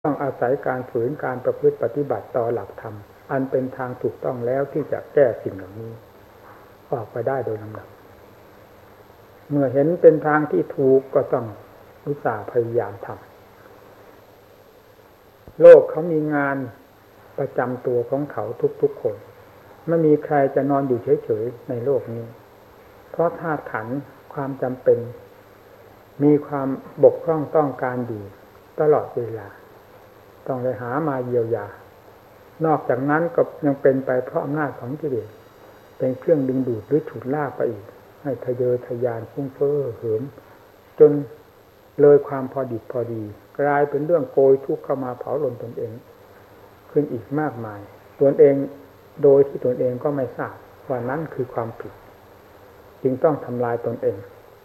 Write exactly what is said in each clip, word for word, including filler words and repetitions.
ต้องอาศัยการฝืนการประพฤติปฏิบัติต่อหลักธรรมอันเป็นทางถูกต้องแล้วที่จะแก้สิ่งเหล่านี้ออกไปได้โดยลำดับเมื่อเห็นเป็นทางที่ถูกก็ต้องอุตส่าห์พยายามทำโลกเขามีงานประจำตัวของเขาทุกๆคนไม่มีใครจะนอนอยู่เฉยๆในโลกนี้เพราะธาตุขันธ์ความจำเป็นมีความบกพร่องต้องการอยู่ตลอดเวลาต้องไปหามาเยียวยานอกจากนั้นก็ยังเป็นไปเพราะอำนาจของกิเลสเป็นเครื่องดึงดูดหรือฉุดลากไปอีกให้ทะเยอทะยานฟุ้งเฟ้อเหิมจนเลยความพอดิบพอดีกลายเป็นเรื่องโกยทุกข์เข้ามาเผาลนตนเองขึ้นอีกมากมายตนเองโดยที่ตนเองก็ไม่ทราบว่านั้นคือความผิดจึงต้องทำลายตนเอง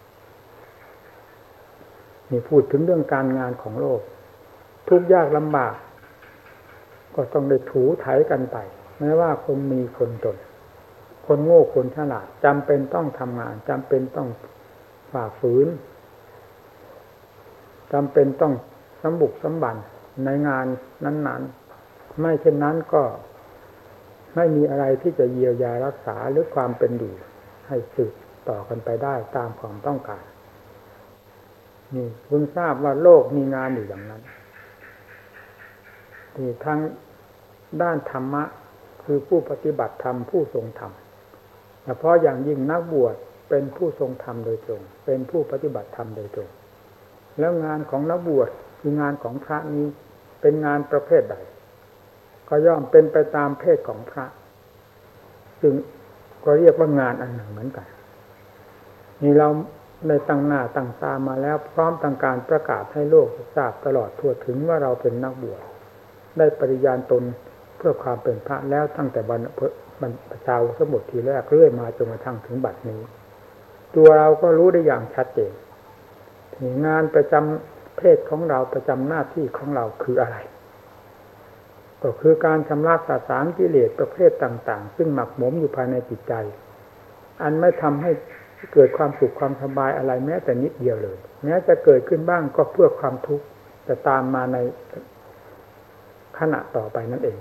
นี่พูดถึงเรื่องการงานของโลกทุกข์ยากลำบากก็ต้องได้ถูไถกันไปแม้ว่าคนมีคนจนคนโง่คนฉลาดจำเป็นต้องทำงานจำเป็นต้องฝ่าฝืนจำเป็นต้องสำบุกสำบันในงานนั้นๆไม่เช่นนั้นก็ไม่มีอะไรที่จะเยียวยารักษาหรือความเป็นอยู่ให้สืบต่อกันไปได้ตามความต้องการนี่คุณทราบว่าโลกมีงานอยู่อย่างนั้นที่ทั้งด้านธรรมะคือผู้ปฏิบัติธรรมผู้ทรงธรรมเฉพาะอย่างยิ่งนักบวชเป็นผู้ทรงธรรมโดยตรงเป็นผู้ปฏิบัติธรรมโดยตรงแล้วงานของนักบวชคืองานของพระนี้เป็นงานประเภทใดก็ย่อมเป็นไปตามเพศของพระซึ่งก็เรียกว่างานอันหนึ่งเหมือนกันนี่เราในตั้งหน้าตั้งตามาแล้วพร้อมตั้งการประกาศให้โลกทราบตลอดทั่วถึงว่าเราเป็นนักบวชได้ปริญาณตนเพื่อความเป็นพระแล้วตั้งแต่บรรบรรพชาสมุทรทีแรกเรื่อยมาจนกระทั่งถึงบัดนี้ตัวเราก็รู้ได้อย่างชัดเจนงานประจำเพศของเราประจำหน้าที่ของเราคืออะไรก็คือการชำระสาสางกิเลสประเภทต่างๆซึ่งหมักหมมอยู่ภายในจิตใจอันไม่ทำให้เกิดความสุขความสบายอะไรแม้แต่นิดเดียวเลยแม้จะเกิดขึ้นบ้างก็เพื่อความทุกข์จะตามมาในขณะต่อไปนั่นเอง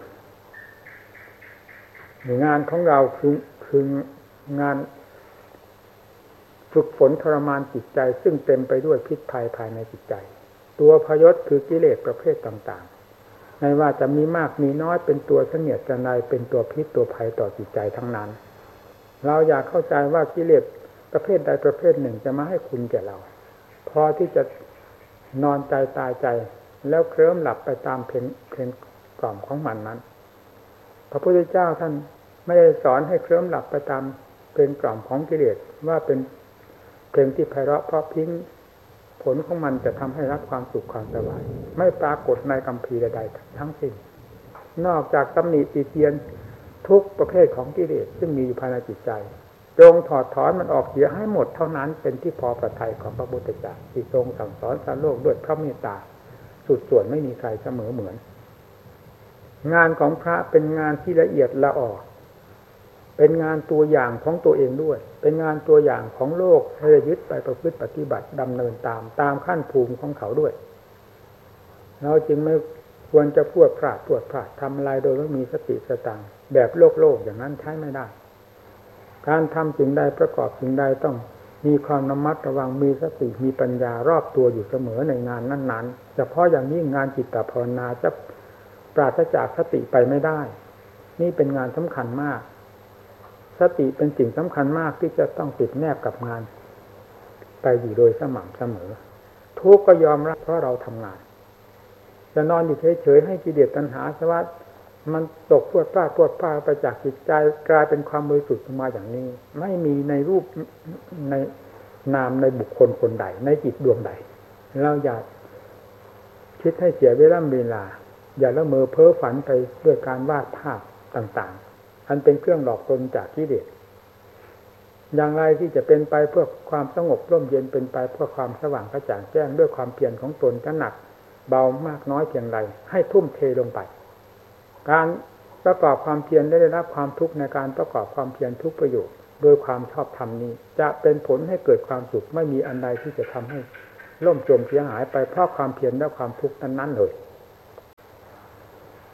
งานของเราคือคืองานฝึกฝนทรมานจิตใจซึ่งเต็มไปด้วยพิษภัยภายในจิตใจตัวพยศคือกิเลสประเภทต่างๆไม่ว่าจะมีมากมีน้อยเป็นตัวเสนียดจันไรเป็นตัวพิษตัวภัยต่อจิตใจทั้งนั้นเราอยากเข้าใจว่ากิเลสประเภทใดประเภทหนึ่งจะมาให้คุณแก่เราพอที่จะนอนใจตายใจแล้วเคลิ้มหลับไปตามเพลงเพลงกล่อมของมันนั้นพระพุทธเจ้าท่านไม่ได้สอนให้เคลิ้มหลับไปตามเพลงกล่อมของกิเลสว่าเป็นเพลงที่ไพเราะเพราะพริ้งผลของมันจะทำให้รับความสุขความสบายไม่ปรากฏในคัมภีร์ใดๆทั้งสิ้นนอกจากตำหนิติเตียนทุกประเภทของกิเลสซึ่งมีอยู่ภายในจิตใจจงถอดถอนมันออกเสียให้หมดเท่านั้นเป็นที่พอประทัยของพระพุทธเจ้าที่ทรงสั่งสอนสารโลกด้วยพระเมตตาสุดส่วนไม่มีใครเสมอเหมือนงานของพระเป็นงานที่ละเอียดละออเป็นงานตัวอย่างของตัวเองด้วยเป็นงานตัวอย่างของโลกให้ยึดไปประพฤติปฏิบัติดำเนินตามตามขั้นภูมิของเขาด้วยเราจึงไม่ควรจะพูดพลาดพูดพลาดทำอะไรโดยไม่มีสติสตังค์แบบโลกโลกอย่างนั้นใช้ไม่ได้การทำสิ่งใดประกอบสิ่งใดต้องมีความระมัดระวังมีสติมีปัญญารอบตัวอยู่เสมอในงานนั้นๆเฉพาะอย่างยิ่งงานจิตตภาวนาจะปราศจากสติไปไม่ได้นี่เป็นงานสำคัญมากสติเป็นสิ่งสำคัญมากที่จะต้องติดแนบกับงานไปอยู่โดยสม่ำเสมอทุกข์ก็ยอมรับเพราะเราทำงานจะนอนอยู่เฉยๆให้กิเลสตัณหาสวัสดมันตกพรวดพลาดพรวดพลาดไปจากจิตใจกลายเป็นความบริสุทธิ์มาอย่างนี้ไม่มีในรูปในนามในบุคคลคนใดในจิตดวงใดเราอย่าคิดให้เสียเวลาเวลาอย่าละเมอเพ้อฝันไปด้วยการวาดภาพต่างๆอันเป็นเครื่องหลอกตนจากกิเลสอย่างไรที่จะเป็นไปเพื่อความสงบร่มเย็นเป็นไปเพื่อความสว่างกระจ่างแจ้งด้วยความเพียรของตนจะหนักเบามากน้อยเพียงไรให้ทุ่มเทลงไปการประกอบความเพียรได้รับความทุกข์ในการประกอบความเพียรทุกประโยชน์โดยความชอบธรรมนี้จะเป็นผลให้เกิดความสุขไม่มีอันใดที่จะทำให้ล่มจมเสียหายไปเพราะความเพียรและความทุกข์นั้นๆเลย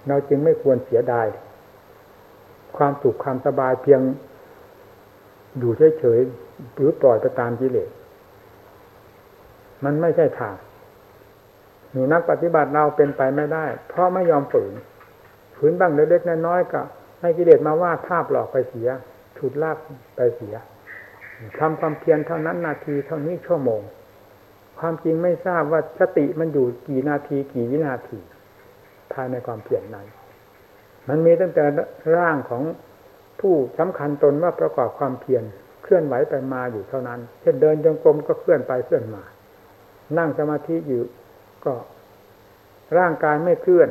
เราจึงไม่ควรเสียดายความสุขความสบายเพียงอยู่เฉยๆหรือปล่อยไปตามกิเลสมันไม่ใช่ทางหนูนักปฏิบัติเราเป็นไปไม่ได้เพราะไม่ยอมฝืนฝืนบ้างเล็กๆน้อยๆก็ให้กิเลสมาว่าภาพหลอกไปเสียฉุดลากไปเสียทำความเพียรเท่านั้นนาทีเท่านี้ชั่วโมงความจริงไม่ทราบว่าสติมันอยู่กี่นาทีกี่วินาทีภายในความเพียรนั้นมันมีตั้งแต่ร่างของผู้สำคัญตนว่าประกอบความเพียรเคลื่อนไหวไปมาอยู่เท่านั้นเช่นเดินจงกรมก็เคลื่อนไปเคลื่อนมานั่งสมาธิอยู่ก็ร่างกายไม่เคลื่อน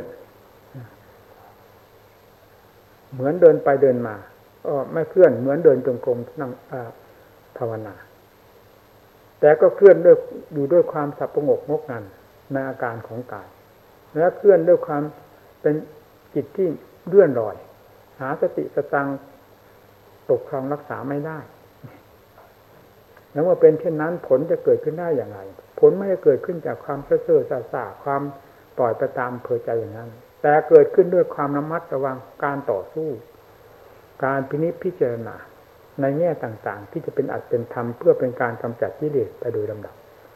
เหมือนเดินไปเดินมาก็ไม่เคลื่อนเหมือนเดินจงกรมนั่งภาวนาแต่ก็เคลื่อนด้วยอยู่ด้วยความสับประงกงกงันในอาการของกายและเคลื่อนด้วยความเป็นจิตที่เลื่อนลอยหาสติสตังตกครองรักษาไม่ได้แล้วเมื่อเป็นเช่นนั้นผลจะเกิดขึ้นได้อย่างไรผลไม่ได้เกิดขึ้นจากความเซ่อเซ่อซ่าซ่าความปล่อยไปตามเพลิดใจอย่างนั้นแต่เกิดขึ้นด้วยความระมัดระวังการต่อสู้การพินิจพิจารณาในแง่ต่างๆที่จะเป็นอัตเป็นธรรมเพื่อเป็นการกำจัดกิเลสไปโดยลำดับ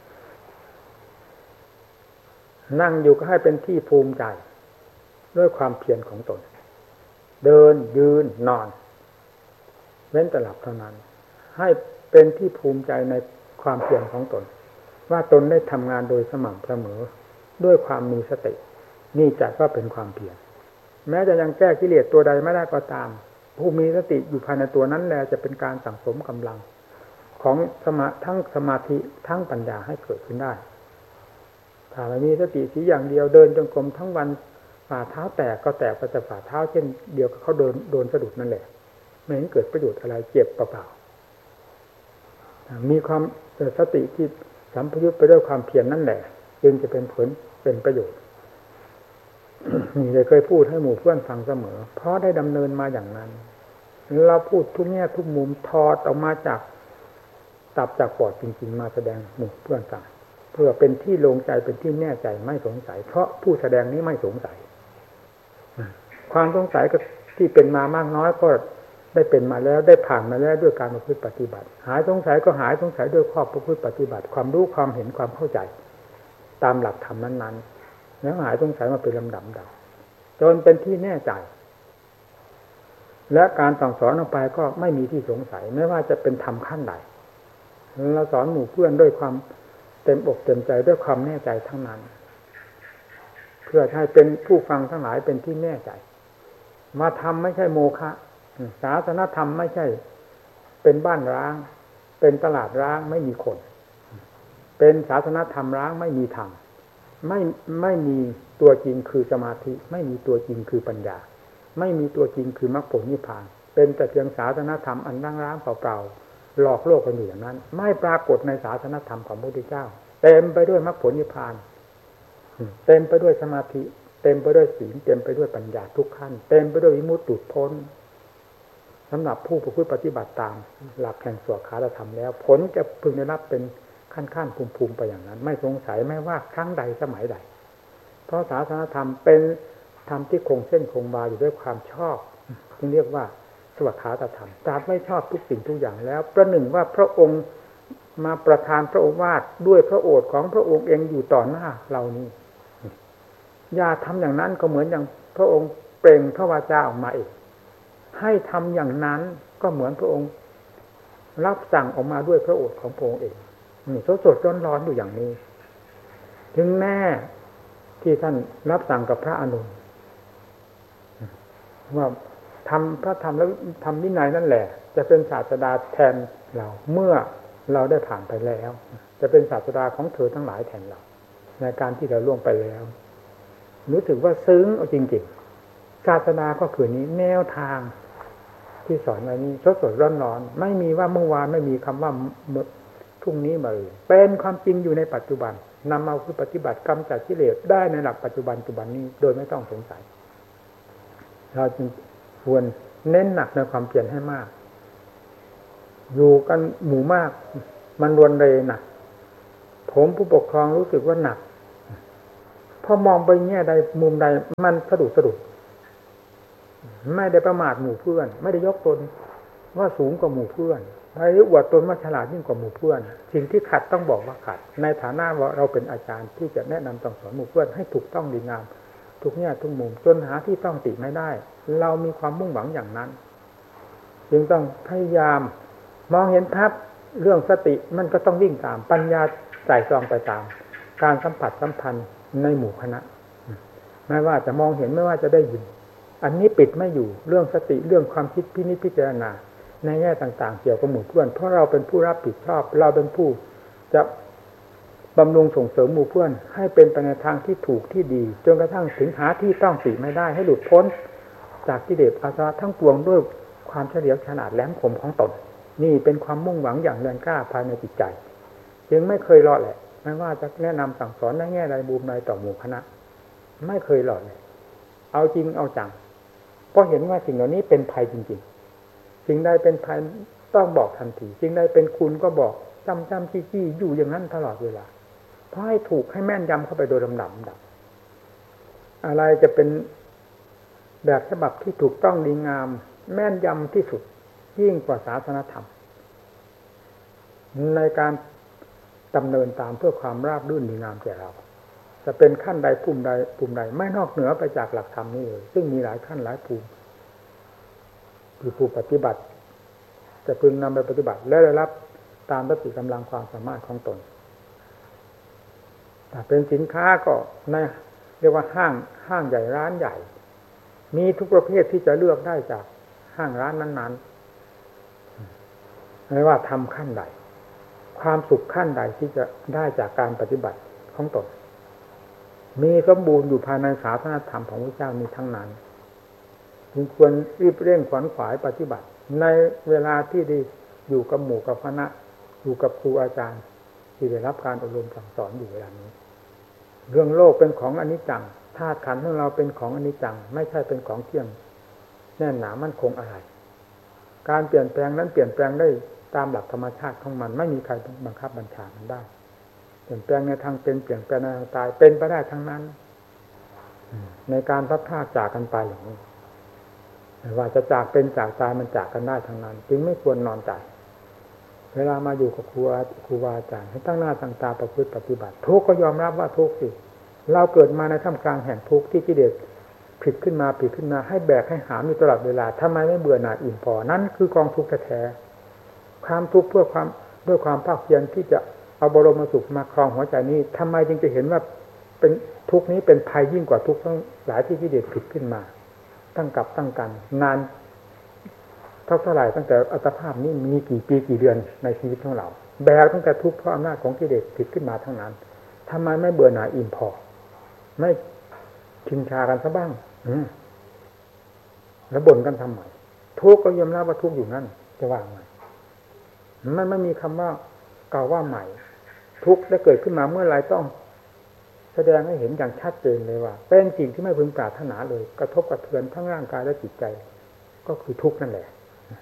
นั่งอยู่ก็ให้เป็นที่ภูมิใจด้วยความเพียรของตนเดินยืนนอนเว้นแต่หลับเท่านั้นให้เป็นที่ภูมิใจในความเพียรของตนว่าตนได้ทำงานโดยสม่ำเสมอด้วยความมีสตินี่จัดว่าเป็นความเพียรแม้จะยังแก้กิเลสตัวใดไม่ได้ก็ตามผู้มีสติอยู่ภายในตัวนั้นแหละจะเป็นการสั่งสมกำลังของสมาทั้งสมาธิทั้งปัญญาให้เกิดขึ้นได้ถ้าไม่มีสติสีอย่างเดียวเดินจงกรมทั้งวันฝ่าเท้าแตกก็แตกไปแต่ฝ่าเท้าเช่นเดียวกับเขาเดินโดนสะดุดนั่นแหละไม่เห็นเกิดประโยชน์อะไรเจ็บเปล่าๆมีความสติที่สัมพยุตไปด้วยความเพียรนั่นแหละจึงจะเป็นผลเป็นประโยชน์นี่เลยเคยพูดให้หมู่เพื่อนฟังเสมอเพราะได้ดำเนินมาอย่างนั้นเราพูดทุกแง่ทุกมุมถอดออกมาจากตับจากปอดจริงๆมาแสดงหมู่เพื่อนฟังเพื่อเป็นที่ลงใจเป็นที่แน่ใจไม่สงสัยเพราะผู้แสดงนี้ไม่สงสัยความสงสัยก็ที่เป็นมามากน้อยก็ได้เป็นมาแล้วได้ผ่านมาแล้วด้วยการประพฤติปฏิบัติหายสงสัยก็หายสงสัยด้วยข้อประพฤติปฏิบัติความรู้ความเห็นความเข้าใจตามหลักธรรมนั้นๆแล้วหายสงสัยมาเป็นลำดับดับจนเป็นที่แน่ใจและการสั่งสอนออกไปก็ไม่มีที่สงสัยไม่ว่าจะเป็นธรรมขั้นใดเราสอนหมู่เพื่อนด้วยความเต็มอกเต็มใจด้วยความแน่ใจทั้งนั้นเพื่อให้เป็นผู้ฟังทั้งหลายเป็นที่แน่ใจมาทำไม่ใช่โมฆะศาสนธรรมไม่ใช่เป็นบ้านร้างเป็นตลาดร้างไม่มีคนเป็นศาสนธรรมร้างไม่มีธรรมไม่ไม่มีตัวจริงคือสมาธิไม่มีตัวจริงคือปัญญาไม่มีตัวจริงคือมรรคผลนิพพานเป็นแต่เพียงศาสนธรรมอันร้างๆเปล่าๆหลอกโลกกันอยู่อย่างนั้นไม่ปรากฏในศาสนธรรมของพระพุทธเจ้าเต็มไปด้วยมรรคผลนิพพานเต็มไปด้วยสมาธิเต็มไปด้วยศีลเต็มไปด้วยปัญญาทุกขั้นเต็มไปด้วยวิมุตติหลุดพ้นสำหรับผู้ประพฤติปฏิบัติตามหลักแห่งสวขาธรรมแล้วผลจะพึงได้รับเป็นขั้นๆภูมิๆไปอย่างนั้นไม่สงสัยไม่ว่าครั้งใดสมัยใดเพราะศาสนธรรมเป็นธรรมที่คงเส้นคงวาอยู่ด้วยความชอบจึงเรียกว่าสวขาธรรมตราบไม่ชอบทุกสิ่งทุกอย่างแล้วประหนึ่งว่าพระองค์มาประทานพระโอวาทด้วยพระโอษฐ์ของพระองค์เองอยู่ต่อหน้าเรานี้อย่าทำอย่างนั้นก็เหมือนอย่างพระองค์เปล่งพระวาจาออกมาเองให้ทำอย่างนั้นก็เหมือนพระองค์รับสั่งออกมาด้วยพระโอษฐ์ของพระองค์เองนี่สดๆร้อนๆอยู่อย่างนี้ถึงแม่ที่ท่านรับสั่งกับพระอานนท์ว่าทำพระธรรมแล้วทำวินัยนั่นแหละจะเป็นศาสดาแทนเราเมื่อเราได้ผ่านไปแล้วจะเป็นศาสดาของเธอทั้งหลายแทนเราในการที่เราล่วงไปแล้วรู้สึกว่าซึ้งเอาจริงๆศาสนาก็คือนี้แนวทางที่สอนไว้นี้สดๆร้อนๆไม่มีว่าเมื่อวานไม่มีคำว่าพรุ่งนี้มาเลยเป็นความจริงอยู่ในปัจจุบันนำมาคือปฏิบัติกรรมจัดกิเลสได้ในหลักปัจจุบันปัจจุบันนี้โดยไม่ต้องสงสัยเราจึงควรเน้นหนักในความเพียรให้มากอยู่กันหมู่มากมันรวนเรหนักผมผู้ปกครองรู้สึกว่าหนักพอมองไปแง่ใดมุมใดมันสะดุดสะดุดไม่ได้ประมาทหมู่เพื่อนไม่ได้ยกตนว่าสูงกว่าหมู่เพื่อนไม่ได้อวดตนว่าฉลาดยิ่งกว่าหมู่เพื่อนสิ่งที่ขัดต้องบอกว่าขัดในฐานะว่าเราเป็นอาจารย์ที่จะแนะนำสั่งสอนหมู่เพื่อนให้ถูกต้องดีงามทุกแง่ทุกมุมจนหาที่ต้องติไม่ได้เรามีความมุ่งหวังอย่างนั้นจึงต้องพยายามมองเห็นภาพเรื่องสติมันก็ต้องวิ่งตามปัญญาใส่ซองไปตามการสัมผัสสัมพันธ์ในหมู่คณะไม่ว่าจะมองเห็นไม่ว่าจะได้ยินอันนี้ปิดไม่อยู่เรื่องสติเรื่องความคิดพินิจพิจารณาในแง่ต่างๆเกี่ยวกับหมู่เพื่อนเพราะเราเป็นผู้รับผิดชอบเราเป็นผู้จะบำรุงส่งเสริมหมู่เพื่อนให้เป็นไปในทางที่ถูกที่ดีจนกระทั่งถึงหาที่ต้องติไม่ได้ให้หลุดพ้นจากกิเลสอาสวะทั้งปวงด้วยความเฉลียวฉลาดแหลมคมของตนนี่เป็นความมุ่งหวังอย่างแรงกล้าภายในจิตใจจึงไม่เคยหลอดแหละไม่ว่าจะแนะนำสั่งสอนในแง่ใดมุมใดต่อหมู่คณะไม่เคยหลอดเลยเอาจริงเอาจังเพราะเห็นว่าสิ่งเหล่านี้เป็นภัยจริงๆสิ่งใดเป็นภัยต้องบอกทันทีสิ่งใดเป็นคุณก็บอกจำจำจี้จี้อยู่อย่างนั้นตลอดเวลาเพราะให้ถูกให้แม่นยำเข้าไปโดยลำดับดับอะไรจะเป็นแบบฉบับที่ถูกต้องดีงามแม่นยำที่สุดยิ่งกว่าศาสนธรรมในการดำเนินตามเพื่อความราบรื่นดีงามแก่เราจะเป็นขั้นใดภูมิใดภูมิใดไม่นอกเหนือไปจากหลักธรรมนี้เลยซึ่งมีหลายขั้นหลายภูมิคือผู้ปฏิบัติจะพึงนำไปปฏิบัติและได้รับตามสติกำลังความสามารถของตนแต่เป็นสินค้าก็ในเรียกว่าห้างห้างใหญ่ร้านใหญ่มีทุกประเภทที่จะเลือกได้จากห้างร้านนั้นๆไม่ว่าทำขั้นใดความสุขขั้นใดที่จะได้จากการปฏิบัติของตนมีสมบูรณ์อยู่ภายในศาสนธรรมของพระเจ้านี้ทั้งนั้นจึงควรรีบเร่งขวนขวายปฏิบัติในเวลาที่ได้อยู่กับหมู่กับคณะอยู่กับครูอาจารย์ที่ได้รับการอบรมสั่งสอนอยู่เวลานี้เรื่องโลกเป็นของอนิจจังธาตุขันธ์ของเราเป็นของอนิจจังไม่ใช่เป็นของเที่ยงแน่นหนามั่นคงอะไรการเปลี่ยนแปลงนั้นเปลี่ยนแปลงได้ตามหลักธรรมชาติของมันไม่มีใครบังคับบัญชามันได้เปลี่ยนแปลงในทางเป็นเปลี่ยนแปลงในทางตายเป็นไปได้ทั้งนั้นในการพัดพรากจากกันไปอย่างนี้ว่าจะจากเป็นจากตายมันจากกันได้ทั้งนั้นจึงไม่ควรนอนใจเวลามาอยู่กับครูครูบาอาจารย์ให้ตั้งหน้าตั้งตาประพฤติปฏิบัติทุกข์ก็ยอมรับว่าทุกข์สิเราเกิดมาในท่ามกลางแห่งทุกข์ที่กิเลสผิดขึ้นมาผิดขึ้นมาให้แบกให้หามอยู่ตลอดเวลาทำไมไม่เบื่อหน่ายอิ่มพอนั่นคือกองทุกข์แท้ๆความทุกข์เพื่อความด้วยความภาคเพียรที่จะเอาบรมสุขมาครองหัวใจนี้ทำไมจึงจะเห็นว่าเป็นทุกข์นี้เป็นภัยยิ่งกว่าทุกข์ทั้งหลายที่กิเลสผิดขึ้นมาตั้งกับตั้งกันนานเท่าเท่าไหร่ตั้งแต่อัตภาพนี้มีกี่ปีกี่เดือนในชีวิตของเราแบกตั้งแต่ทุกข์เพราะอำนาจของกิเลสผิดขึ้นมาทั้งนั้นทำไมไม่เบื่อหน่ายอิ่มพอไม่ชินชากันซะบ้างอืมแล้วบ่นกันทำไมทุกข์ก็ยอมรับว่าทุกข์อยู่นั่นจะว่าไงมันไม่มีคำว่ากล่าวว่าใหม่ทุกข์ได้เกิดขึ้นมาเมื่อไรต้องแสดงให้เห็นอย่างชัดเจนเลยว่าเป็นสิ่งที่ไม่พึงปรารถนาเลยกระทบกระเทือนทั้งร่างกายและจิตใจก็คือทุกข์นั่นแหละ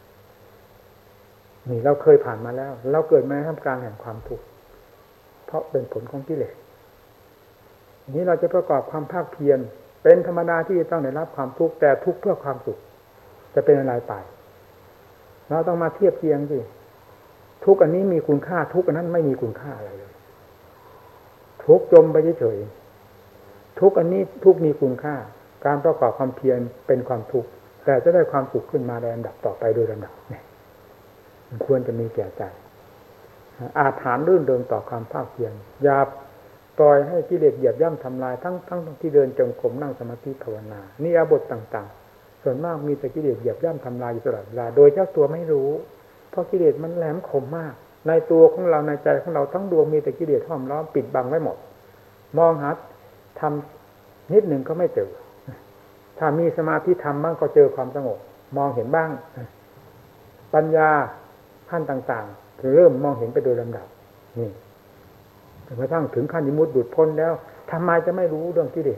นี่เราเคยผ่านมาแล้วเราเกิดมาในท่ามกลางแห่งความทุกข์เพราะเป็นผลของกิเลสนี้เราจะประกอบความภาคเพียรเป็นธรรมดาที่จะต้องได้รับความทุกข์แต่ทุกข์เพื่อความสุขจะเป็นอะไรไปเราต้องมาเทียบเทียงสิทุกข์อันนี้มีคุณค่าทุกข์อันนั้นไม่มีคุณค่าอะไรเลยทุกข์จมไปเฉยๆทุกข์อันนี้ทุกข์มีคุณค่าการประกอบความเพียรเป็นความทุกข์แต่จะได้ความสุขขึ้นมาในลำดับต่อไปโดยลำดับเนี่ยมันควรจะมีแก่ใจอาถรรพ์รื่นเริงต่อความภาคเพียรอย่าปล่อยให้กิเลสเหยียบย่ำทำลายทั้งทั้งที่เดินจงกรมนั่งสมาธิภาวนานี่อาบทต่างๆส่วนมากมีแต่กิเลสเหยียบย่ำทำลายอยู่ตลอดเวลาโดยเจ้าตัวไม่รู้เพราะกิเลสมันแหลมคมมากในตัวของเราในใจของเราทั้งดวงมีแต่กิเลสห้อมล้อมปิดบังไว้หมดมองหาทำนิดหนึ่งก็ไม่เจอถ้ามีสมาธิธรรมบ้างก็เจอความสงบมองเห็นบ้างปัญญาขั้นต่างๆคือเริ่มมองเห็นไปโดยลำดับนี่จนกระทั่งถึงขั้นนิมุตติหลุดพ้นแล้วทำไมจะไม่รู้เรื่องกิเลส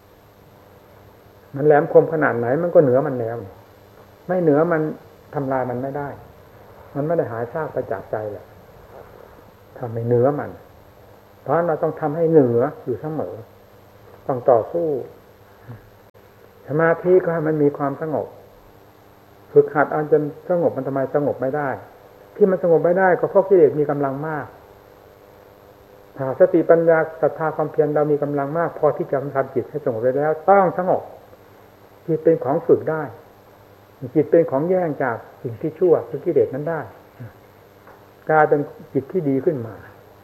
มันแหลมคมขนาดไหนมันก็เหนือมันแล้วไม่เหนือมันทำลายมันไม่ได้มันไม่ได้หายซากไปจากใจแหละทำให้เหนือมันเพราะเราต้องทำให้เหนืออยู่เสมอต้องต่อสู้สมาธิก็ให้มันมีความสงบฝึกหัดอันจนสงบมันทำไมสงบไม่ได้ที่มันสงบไม่ได้ก็เพราะกิเลสมีกำลังมากถ้าสติปัญญาศรัทธาความเพียรเรามีกำลังมากพอที่จะทำจิตให้สงบไปแล้วต้องสงบจิตเป็นของฝึกได้จิตเป็นของแย่งจากสิ่งที่ชั่วคือกิเลสนั้นได้กลายเป็นจิตที่ดีขึ้นมา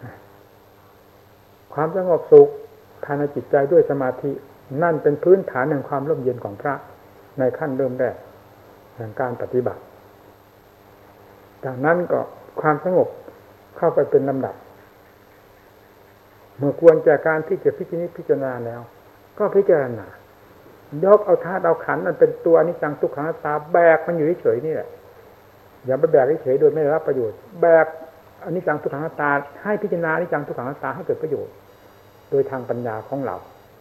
ความสงบสุขภายในจิตใจด้วยสมาธินั่นเป็นพื้นฐานแห่งความร่มเย็นของพระในขั้นเริ่มแรกแห่งการปฏิบัติจากนั้นก็ความสงบเข้าไปเป็นลำดับเมื่อควรแก่การที่จะพิจารณาพิจารณาแล้วก็พิจารณายกเอาธาตุเอาขันธ์มันเป็นตัวอนิจจังทุกขังอนัตตาแบกมันอยู่เฉยๆนี่แหละอย่าไปแบกเฉยๆโดยไม่ได้รับประโยชน์แบกอนิจจังทุกขังอนัตตาให้พิจารณาอนิจจังทุกขังอนัตตาให้เกิดประโยชน์โดยทางปัญญาของเรา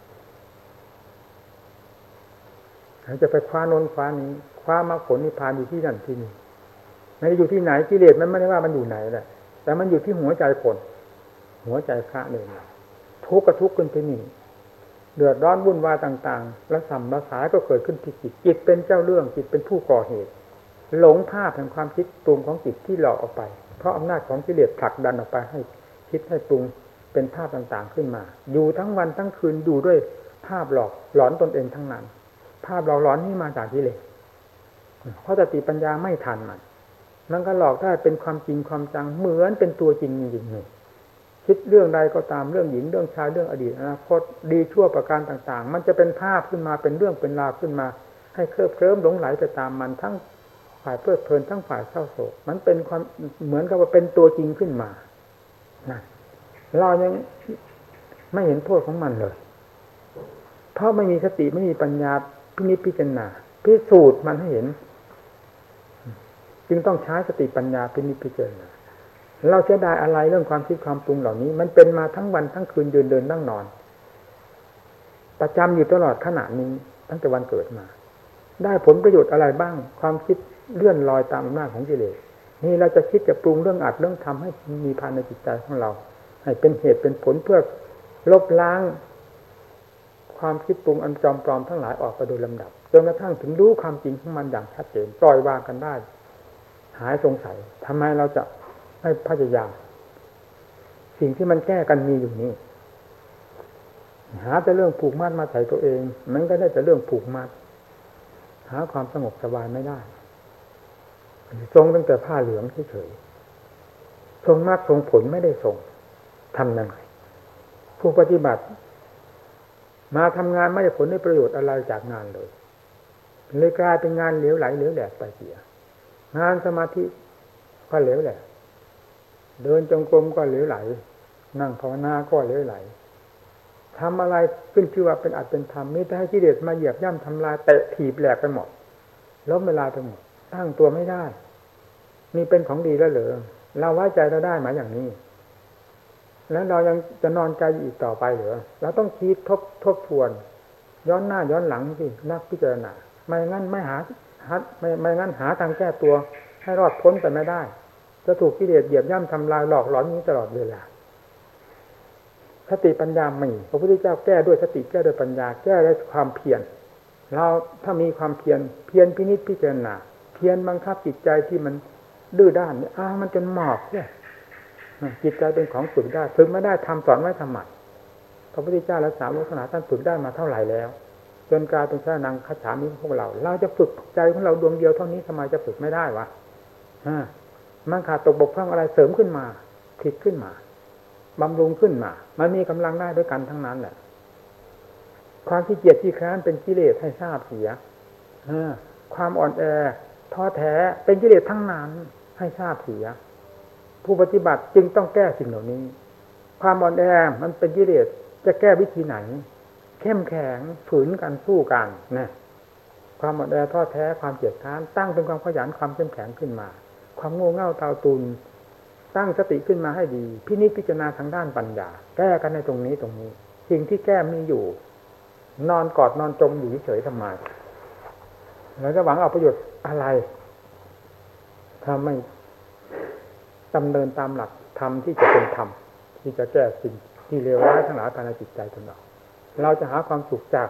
จะไปคว้าโน้นคว้านี้คว้ามรรคผลนิพพานอยู่ที่นั่นที่นี่ไม่ได้อยู่ที่ไหนกิเลสมันไม่ได้ว่ามันอยู่ไหนแหละแต่มันอยู่ที่หัวใจคนหัวใจพระเองทุกข์ก็ทุกข์ขึ้นที่นี่เดือดร้อนวุ่นวายต่างๆและสัมมาสายก็เกิดขึ้นที่จิตจิตเป็นเจ้าเรื่องจิตเป็นผู้ก่อเหตุหลงภาพแห่งความคิดปรุงของจิตที่หลอกออกไปเพราะอำนาจของกิเลสผลักดันออกไปให้คิดให้ปรุงเป็นภาพต่างๆขึ้นมาอยู่ทั้งวันทั้งคืนอยู่ด้วยภาพหลอกหลอนตนเองทั้งนั้นภาพหลอกหลอนนี่มาจากกิเลสเพราะสติปัญญาไม่ทันมันมันก็หลอกได้เป็นความจริงความจังเหมือนเป็นตัวจริงจริงๆคิดเรื่องใดก็ตามเรื่องหญิงเรื่องชายเรื่องอดีตอนาคตดีชั่วประการต่างๆมันจะเป็นภาพขึ้นมาเป็นเรื่องเป็นราวขึ้นมาให้เคลิบเคลิ้มหลงไหลไปตามมันทั้งฝ่ายเพลิดเพลินทั้งฝ่ายเศร้าโศกมันเป็นความเหมือนกับว่าเป็นตัวจริงขึ้นมานะเรายังไม่เห็นโทษของมันเลยเพราะไม่มีสติไม่มีปัญญาพินิจพิจารณาพิสูจน์มันให้เห็นจึงต้องใช้สติปัญญาพินิจพิจารณาเราเสียดายอะไรเรื่องความคิดความปรุงเหล่านี้มันเป็นมาทั้งวันทั้งคืนยืนเดินนั่งนอนประจำอยู่ตลอดขณะนี้ตั้งแต่วันเกิดมาได้ผลประโยชน์อะไรบ้างความคิดเลื่อนลอยตามอำนาจของกิเลสนี่เราจะคิดจะปรุงเรื่องอัดเรื่องทำให้มีภายในจิตใจของเราให้เป็นเหตุเป็นผลเพื่อลบล้างความคิดปรุงอันจอมปลอมทั้งหลายออกไปโดยลำดับจนกระทั่งถึงรู้ความจริงของมันอย่างชัดเจนปล่อยวางกันได้หายสงสัยทำไมเราจะไม่พยายามสิ่งที่มันแก้กันมีอยู่นี่หาแต่เรื่องผูกมัดมาใส่ตัวเองมันก็ได้แต่เรื่องผูกมัดหาความสงบสบายไม่ได้ทรงตั้งแต่ผ้าเหลืองเฉยๆทรงมรรคทรงผลไม่ได้ทรงทำยังไงผู้ปฏิบัติมาทำงานไม่ได้ผลได้ประโยชน์อะไรจากงานเลยเลยกลายเป็นงานเหลวไหลเหลวแหลกไปเสียงานสมาธิก็เหลวแหลกเดินจงกรมก็เหลวไหลนั่งภาวนาก็เหลวไหลทำอะไรขึ้นชื่อว่าเป็นอัตเป็นธรรมไม่ได้ให้กิเลสมาเหยียบย่ำทำลายเตะถีบแหลกไปหมดล้มเวลาไปหมดตั้งตัวไม่ได้นี่เป็นของดีแล้วเหรอเราไว้ใจเราได้ไหมอย่างนี้แล้วเรายังจะนอนใจอีกต่อไปเหรอเราต้องคิดทบทบทวนย้อนหน้าย้อนหลังสินักพิจารณาไม่งั้นไม่หาไม่ไม่งั้นหาทางแก้ตัวให้รอดพ้นไปไม่ได้จะถูกกิเลสเหยียบย่ำทำลายหลอกหลอนนี้ตลอดเวลาสติปัญญามีพระพุทธเจ้าแก้ด้วยสติแก้ด้วยปัญญาแก้ด้วยความเพียรเราถ้ามีความเพียรเพียรพินิจพิจารณาเพียรบังคับจิตใจที่มันดื้อด้านเนี่ยอ้ามันจนหมอบเนี่ยจิตใจเป็นของฝึกได้ฝึกไม่ได้ทำสอนไว้ทำหมัดพระพุทธเจ้าและสาวกท่านท่านฝึกได้มาเท่าไหร่แล้วจนกลายเป็นพระนางคาถามิพวกเราเราจะฝึกใจของเราดวงเดียวเท่านี้ทำไมจะฝึกไม่ได้วะมันขาดตกบกพร่องอะไรเสริมขึ้นมาผิดขึ้นมาบำรุงขึ้นมามันมีกำลังได้ด้วยกันทั้งนั้นแหละความขี้เกียจขี้คร้านเป็นกิเลสให้ทราบเสียความอ่อนแอท้อแท้เป็นกิเลสทั้งนั้นให้ทราบเสียผู้ปฏิบัติจึงต้องแก้สิ่งเหล่านี้ความอ่อนแอมันเป็นกิเลสจะแก้วิธีไหนเข้มแข็งฝืนกันสู้กันนะความอ่อนแอท้อแท้ความเกียจคร้านตั้งเป็นความขยันความเข้มแข็งขึ้นมาความโง่เง่าเตาตุนตั้งสติขึ้นมาให้ดีพินิจพิจารณาทางด้านปัญญาแก้กันในตรงนี้ตรงนี้สิ่งที่แก้มีอยู่นอนกอดนอนจมอยู่เฉยๆทำไมเราจะหวังเอาประโยชน์อะไรถ้าไม่ดำเนินตามหลักธรรมที่จะเป็นธรรมที่จะแก้สิ่งที่เลวร้ายทั้งหลายภายในจิตใจของเราเราจะหาความสุขจาก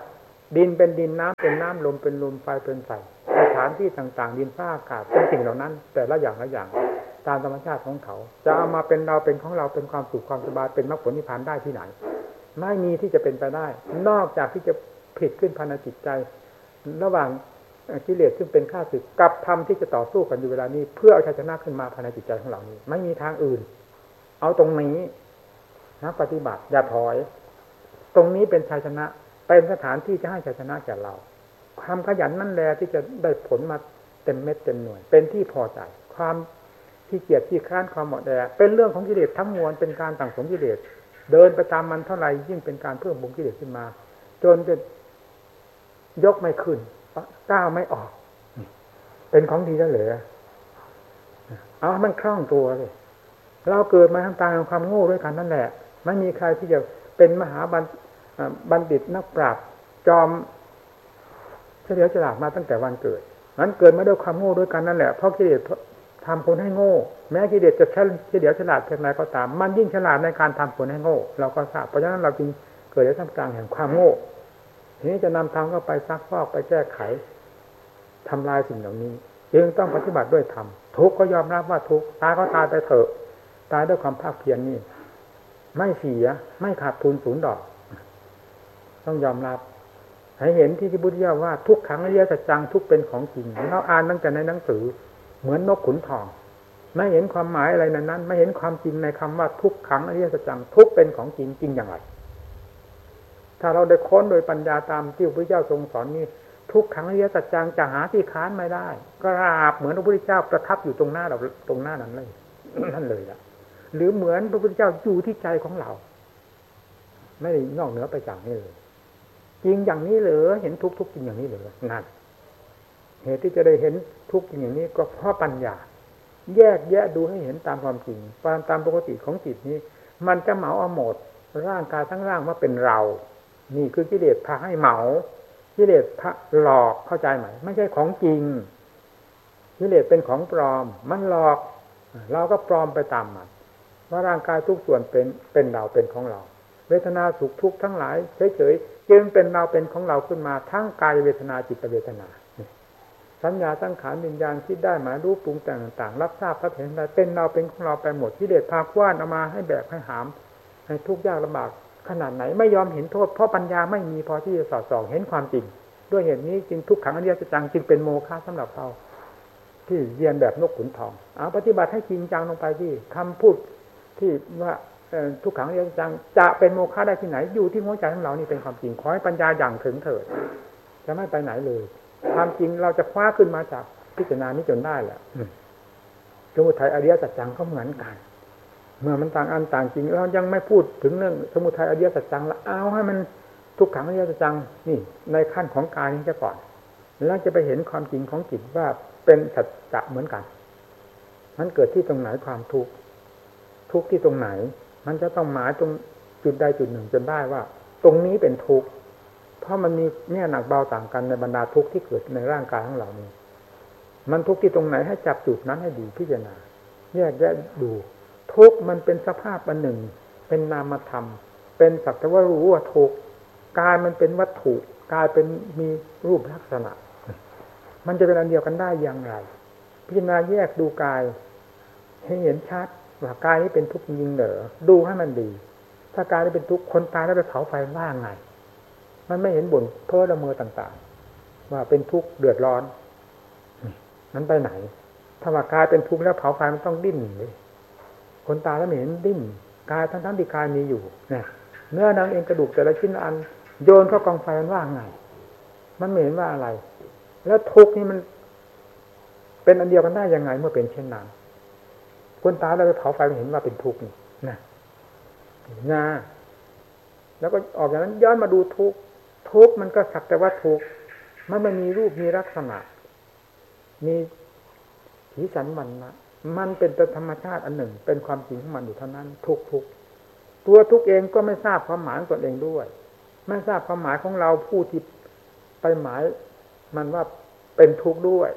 ดินเป็นดินน้ำเป็นน้ำลมเป็นลมไฟเป็นไฟสถานที่ต่างๆดินฟ้าอากาศเป็นสิ่งเหล่านั้นแต่ละอย่างละอย่างตามธรรมชาติของเขาจะเอามาเป็นเราเป็นของเราเป็นความสุขความสบายเป็นมรรคผลนิพพานได้ที่ไหนไม่มีที่จะเป็นไปได้นอกจากที่จะผิดขึ้นภายในจิตใจระหว่างกิเลสซึ่งเป็นข้าศึกกับธรรมที่จะต่อสู้กันอยู่เวลานี้เพื่อเอาชัยชนะขึ้นมาภายในจิตใจของเรานี้ไม่มีทางอื่นเอาตรงนี้นักปฏิบัติอย่าถอยตรงนี้เป็นชัยชนะเป็นสถานที่จะให้ชัยชนะแก่เราความขยันนั่นแหละที่จะได้ผลมาเต็มเม็ดเต็มหน่วยเป็นที่พอใจความขี้เกียจขี้คร้านความหมดแดดเป็นเรื่องของกิเลสทั้งมวลเป็นการสั่งสมกิเลสเดินไปตามมันเท่าไหร่ยิ่งเป็นการเพิ่มบุญกิเลสขึ้นมาจนจะยกไม่ขึ้นก้าวไม่ออกเป็นของดีแล้วเหรอเอามันคล่องตัวเลยเราเกิดมาทางตาของความโง่ด้วยกันนั่นแหละไม่มีใครที่จะเป็นมหาบัณฑิตนักปราชญ์จอมเฉลียวฉลาดมาตั้งแต่วันเกิดนั้นเกิดมาด้วยความโง่ด้วยกันนั่นแหละเพราะกิเลสทำคนให้โง่แม้กิเลสจะเฉลียวฉลาดเพียงไรก็ตามมันยิ่งฉลาดในการทำคนให้โง่เราก็ทราบเพราะฉะนั้นเราจึงเกิดในท่ามกลางแห่งความโง่ทีนี้จะนำทางเข้าไปซักฟอกไปแก้ไขทำลายสิ่งเหล่านี้จึงต้องปฏิบัติด้วยธรรมทุกข์ก็ยอมรับว่าทุกข์ตายก็ตายไปเถอะตายด้วยความภาคเพียรนี่ไม่เสียไม่ขาดทุนศูนย์ดอกต้องยอมรับให้เห็นที่ที่พุทธเจ้าว่าทุกขังอริยสัจจังทุกเป็นของจริงเราอ่านตั้งแต่ในหนังสือเหมือนนกขุนทองไม่เห็นความหมายอะไรในนั้นไม่เห็นความจริงในคำว่าทุกขังอริยสัจจังทุกเป็นของจริงจริงอย่างไรถ้าเราได้ค้นโดยปัญญาตามที่พระพุทธเจ้าทรงสอนนี้ทุกขังอริยสัจจังจะหาที่ค้านไม่ได้กราบเหมือนพระพุทธเจ้าประทับอยู่ตรงหน้าเราตรงหน้านั้นเลยนั่นเลยล่ะหรือเหมือนพระพุทธเจ้าอยู่ที่ใจของเราไม่ได้นอกเหนือไปจากนี้เลยจริงอย่างนี้เหรอเห็นทุกทุกจริงอย่างนี้เหรอนั่นเหตุที่จะได้เห็นทุกจริงอย่างนี้ก็เพราะปัญญาแยกแยะดูให้เห็นตามความจริงความตามปกติของจิตนี้มันจะเหมาเอาหมดร่างกายทั้งร่างว่าเป็นเรานี่คือกิเลสพาให้เหมากิเลสพาหลอกเข้าใจไหมไม่ใช่ของจริงกิเลสเป็นของปลอมมันหลอกเราก็ปลอมไปตามมันว่าร่างกายทุกส่วนเป็นเป็นเราเป็นของเราเวทนาสุขทุกข์ทั้งหลายเฉยๆจึงเป็นเราเป็นของเราขึ้นมาทั้งกายเวทนาจิตเวทนาสัญญาสังขารวิญญาณคิดได้หมายรู้ปรุงแต่งต่างๆรับทราบรับเห็นได้เป็นเราเป็นของเราไปหมดกิเลสพาคว้านเอามาให้แบกให้หามให้ทุกข์ยากลำบากขนาดไหนไม่ยอมเห็นโทษเพราะปัญญาไม่มีพอที่จะสอดส่องเห็นความจริงด้วยเหตุนี้จึงทุกขังอริยสัจจังจึงเป็นโมฆะสำหรับเราที่เรียนแบบนกขุนทองเอาปฏิบัติให้จริงจังลงไปที่คำพูดที่ว่าทุกขังอริยสัจจังจะเป็นโมฆะได้ที่ไหนอยู่ที่หัวใจของเรานี่เป็นความจริงขอให้ปัญญาอย่างถึงเถิดจะไม่ไปไหนเลยความจริงเราจะคว้าขึ้นมาจากพิจารณานี้จนได้แหละสมุทัยอริยสัจจังก็เหมือนกันเมื่อมันต่างอันต่างจริงเรายังไม่พูดถึงเรื่องสมุทัยอริยสัจจังแล้วเอาให้มันทุกขังอริยสัจจังนี่ในขั้นของกายนี้จะก่อนแล้วจะไปเห็นความจริงของจิตว่าเป็นสัจจะเหมือนกันมันเกิดที่ตรงไหนความทุกข์ทุกข์ที่ตรงไหนมันจะต้องหมายตรงจุดใดจุดหนึ่งจนได้ว่าตรงนี้เป็นทุกข์เพราะมันมีแง่หนักเบาต่างกันในบรรดาทุกข์ที่เกิดในร่างกายของเรานี้มันทุกข์ที่ตรงไหนให้จับจุดนั้นให้ดีพิจารณาแยกแยะดูทุกข์มันเป็นสภาพอันหนึ่งเป็นนามธรรมเป็นสักแต่ว่ารู้ว่าทุกข์กายมันเป็นวัตถุกายเป็นมีรูปลักษณะมันจะเป็นอันเดียวกันได้อย่างไรพิจารณาแยกดูกายให้เห็นชัดว่ากายนี้เป็นทุกข์จริงเหรอดูให้มันดีถ้ากายนี้เป็นทุกข์คนตายแล้วไปเผาไฟว่าไงมันไม่เห็นบ่นเพ้อละเมอต่างๆว่าเป็นทุกข์เดือดร้อนนั้นไปไหนถ้าว่ากายเป็นทุกข์แล้วเผาไฟมันต้องดิ้นเลยคนตายแล้วไม่เห็นดิ้นกายทั้งๆที่กายมีอยู่เนี่ยเนื้อหนังเองกระดูกแต่ละชิ้นละอันโยนเข้ากองไฟมันว่าไงมันไม่เห็นว่าอะไรแล้วทุกข์นี่มันเป็นอันเดียวกันได้ยังไงเมื่อเป็นเช่นนั้นคนตายแล้วไปเผาไฟมันเห็นว่าเป็นทุกข์นี่นะนะแล้วก็ออกจากนั้นย้อนมาดูทุกข์ทุกข์มันก็สักแต่ว่าทุกข์มันไม่มีรูปมีลักษณะมีสีสันมันนะมันเป็นธรรมชาติอันหนึ่งเป็นความจริงของมันอยู่เท่านั้นทุกทุกตัวทุกเองก็ไม่ทราบความหมายของตนเองด้วยไม่ทราบความหมายของเราผู้ที่ไปหมายมันว่าเป็นทุกข์ด้วย